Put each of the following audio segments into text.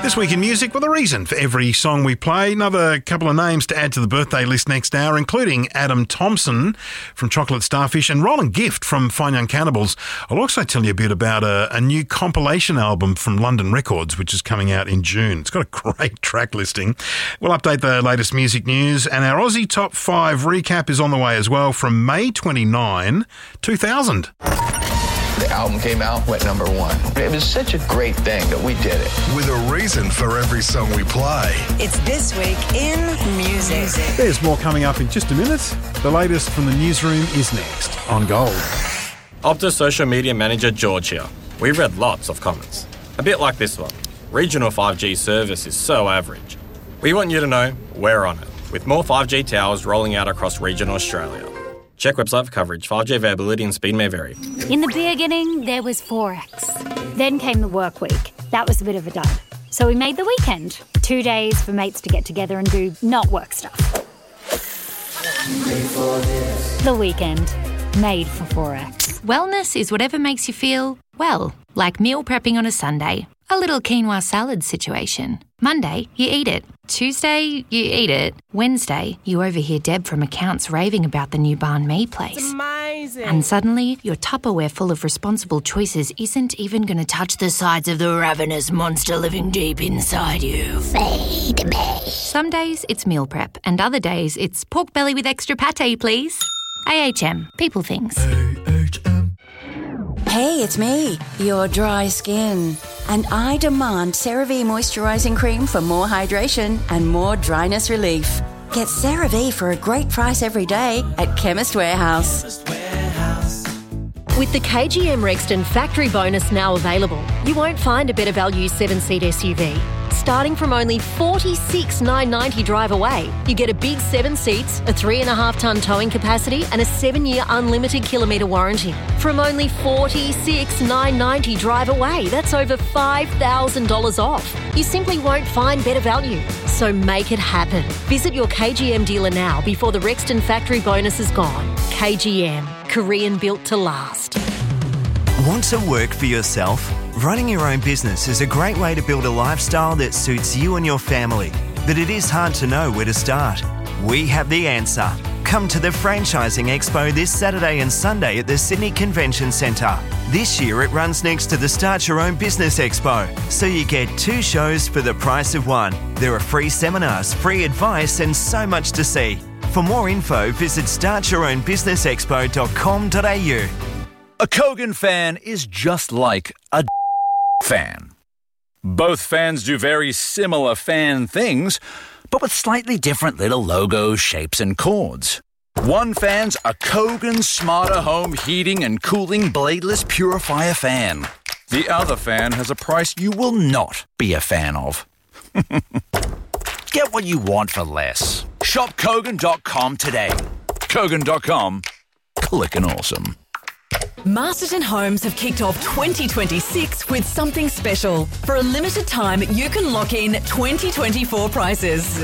This week in music, with a reason for every song we play. Another couple of names to add to the birthday list next hour, including Adam Thompson from Chocolate Starfish and Roland Gift from Fine Young Cannibals. I'll also tell you a bit about a new compilation album from London Records, which is coming out in June. It's got a great track listing. We'll update the latest music news, and our Aussie Top 5 recap is on the way as well from May 29, 2000. The album came out, went number one. It was such a great thing that we did it. With a reason for every song we play. It's This Week in Music. There's more coming up in just a minute. The latest from the newsroom is next on Gold. Optus social media manager George here. We've read lots of comments. A bit like this one. Regional 5G service is so average. We want you to know we're on it, with more 5G towers rolling out across regional Australia. Check website for coverage. 5G availability and speed may vary. In the beginning, there was Forex. Then came the work week. That was a bit of a dud. So we made the weekend. 2 days for mates to get together and do not work stuff. The weekend. Made for Forex. Wellness is whatever makes you feel, well, like meal prepping on a Sunday. A little quinoa salad situation. Monday, you eat it. Tuesday, you eat it. Wednesday, you overhear Deb from accounts raving about the new banh mi place. It's amazing. And suddenly, your Tupperware full of responsible choices isn't even going to touch the sides of the ravenous monster living deep inside you. Feed me. Some days, it's meal prep, and other days, it's pork belly with extra pate, please. AHM. People things. Hey, it's me, your dry skin. And I demand CeraVe Moisturising Cream for more hydration and more dryness relief. Get CeraVe for a great price every day at Chemist Warehouse. With the KGM Rexton factory bonus now available, you won't find a better value 7-seat SUV. Starting from only $46,990 drive away, you get a big 7 seats, a 3.5-tonne towing capacity and a 7-year unlimited kilometre warranty. From only $46,990 drive away, that's over $5,000 off. You simply won't find better value. So make it happen. Visit your KGM dealer now before the Rexton factory bonus is gone. KGM, Korean built to last. Want to work for yourself? Running your own business is a great way to build a lifestyle that suits you and your family, but it is hard to know where to start. We have the answer. Come to the Franchising Expo this Saturday and Sunday at the Sydney Convention Centre. This year it runs next to the Start Your Own Business Expo, so you get 2 shows for the price of 1. There are free seminars, free advice and so much to see. For more info, visit startyourownbusinessexpo.com.au. A Kogan fan is just like a fan. Both fans do very similar fan things, but with slightly different little logos, shapes and chords. One fan's a Kogan Smarter Home Heating and Cooling Bladeless Purifier fan. The other fan has a price you will not be a fan of. Get what you want for less. Shop Kogan.com today. Kogan.com. Clickin' awesome. Masterton Homes have kicked off 2026 with something special. For a limited time, you can lock in 2024 prices.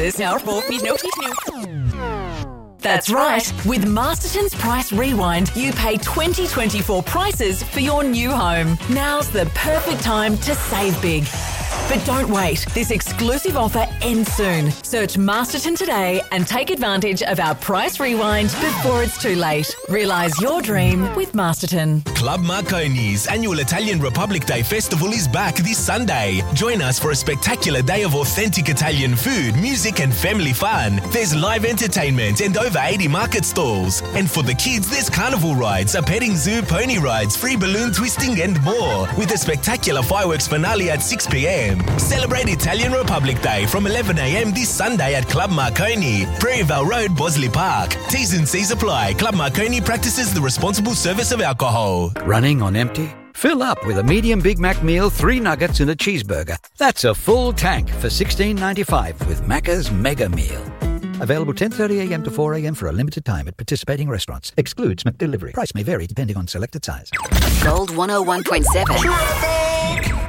That's right. With Masterton's Price Rewind, you pay 2024 prices for your new home. Now's the perfect time to save big. But don't wait. This exclusive offer ends soon. Search Masterton today and take advantage of our Price Rewind before it's too late. Realise your dream with Masterton. Club Marconi's annual Italian Republic Day festival is back this Sunday. Join us for a spectacular day of authentic Italian food, music and family fun. There's live entertainment and over 80 market stalls. And for the kids, there's carnival rides, a petting zoo, pony rides, free balloon twisting and more. With a spectacular fireworks finale at 6 p.m. Celebrate Italian Republic Day from 11 a.m. this Sunday at Club Marconi, Prairie Vale Road, Bosley Park. T's and C's apply. Club Marconi practices the responsible service of alcohol. Running on empty? Fill up with a medium Big Mac meal, 3 nuggets and a cheeseburger. That's a full tank for $16.95 with Macca's Mega Meal. Available 10:30 a.m. to 4 a.m. for a limited time at participating restaurants. Excludes McDelivery. Price may vary depending on selected size. Gold 101.7.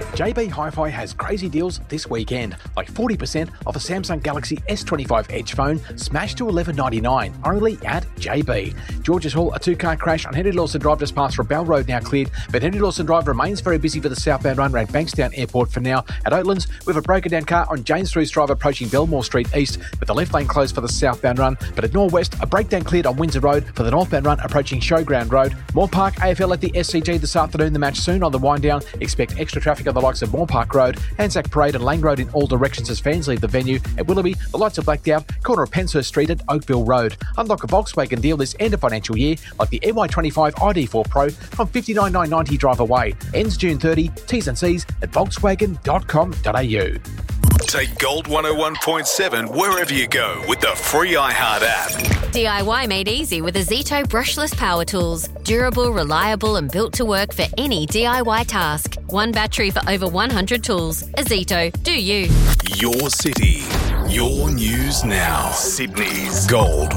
JB Hi-Fi has crazy deals this weekend, like 40% off a Samsung Galaxy S25 Edge phone, smashed to $11.99, only at JB. Georges Hall, a two-car crash on Henry Lawson Drive just past Bell Road now cleared, but Henry Lawson Drive remains very busy for the southbound run around Bankstown Airport for now. At Oatlands, we have a broken-down car on James Thruce Drive approaching Belmore Street East, with the left lane closed for the southbound run, but at Norwest, a breakdown cleared on Windsor Road for the northbound run approaching Showground Road. Moore Park AFL at the SCG this afternoon, the match soon on the wind down. Expect extra traffic on the likes of Moore Park Road, Anzac Parade and Lang Road in all directions as fans leave the venue. At Willoughby, the lights are blacked out, corner of Penshurst Street at Oakville Road. Unlock a Volkswagen deal this end of financial year, like the MY25 ID4 Pro from $59,990 drive away. Ends June 30, T's and C's at volkswagen.com.au. Take Gold 101.7 wherever you go with the free iHeart app. DIY made easy with Azito brushless power tools. Durable, reliable and built to work for any DIY task. One battery for over 100 tools. Azito, do you. Your city, your news now. Sydney's Gold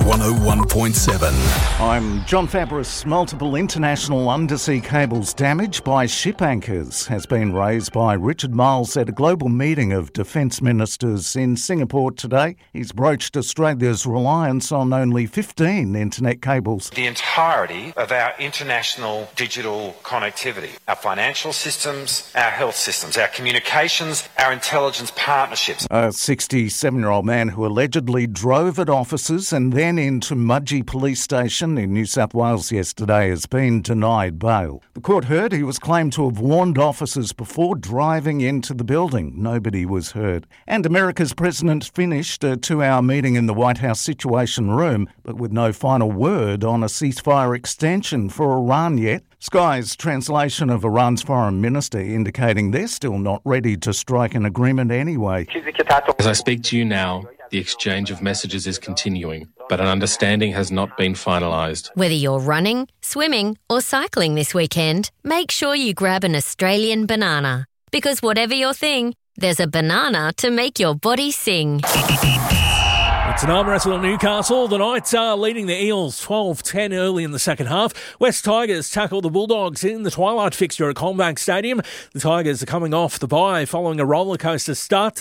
101.7. I'm John Fabris. Multiple international undersea cables damaged by ship anchors has been raised by Richard Marles at a global meeting of defence ministers in Singapore today. He's broached Australia's reliance on only 15 internet cables. The entirety of our international digital connectivity, our financial systems, our health systems, our communications, our intelligence partnerships. A 67-year-old man who allegedly drove at officers and then into Mudgee Police Station in New South Wales yesterday has been denied bail. The court heard he was claimed to have warned officers before driving into the building. Nobody was hurt. And America's president finished a 2-hour meeting in the White House Situation Room, but with no final word on a ceasefire extension for Iran yet. Sky's translation of Iran's foreign minister indicating they're still not ready to strike an agreement anyway. As I speak to you now, the exchange of messages is continuing, but an understanding has not been finalised. Whether you're running, swimming or cycling this weekend, make sure you grab an Australian banana. Because whatever your thing, there's a banana to make your body sing. It's an arm wrestle at Newcastle. The Knights are leading the Eels 12-10 early in the second half. West Tigers tackle the Bulldogs in the twilight fixture at Combank Stadium. The Tigers are coming off the bye following a rollercoaster start to